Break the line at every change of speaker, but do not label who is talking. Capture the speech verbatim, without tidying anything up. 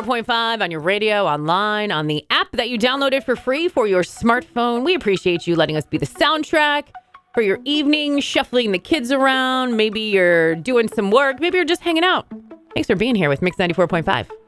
ninety-four point five on your radio, online, on the app that you downloaded for free for your smartphone. We appreciate you letting us be the soundtrack for your evening, shuffling the kids around. Maybe you're doing some work. Maybe you're just hanging out. Thanks for being here with Mix ninety-four point five.